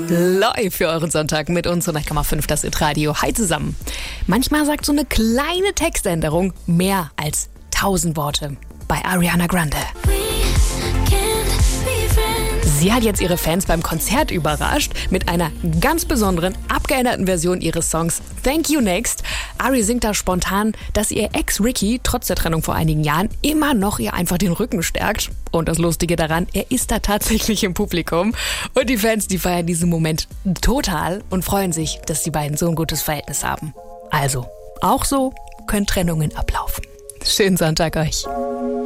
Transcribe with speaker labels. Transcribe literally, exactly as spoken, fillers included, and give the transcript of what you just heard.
Speaker 1: Live für euren Sonntag mit uns und eins Komma fünf das Hit-Radio. Hi zusammen. Manchmal sagt so eine kleine Textänderung mehr als tausend Worte. Bei Ariana Grande. Sie hat jetzt ihre Fans beim Konzert überrascht mit einer ganz besonderen, abgeänderten Version ihres Songs Thank You Next. Ari singt da spontan, dass ihr Ex Ricky trotz der Trennung vor einigen Jahren immer noch ihr einfach den Rücken stärkt. Und das Lustige daran, er ist da tatsächlich im Publikum. Und die Fans, die feiern diesen Moment total und freuen sich, dass die beiden so ein gutes Verhältnis haben. Also, auch so können Trennungen ablaufen. Schönen Sonntag euch.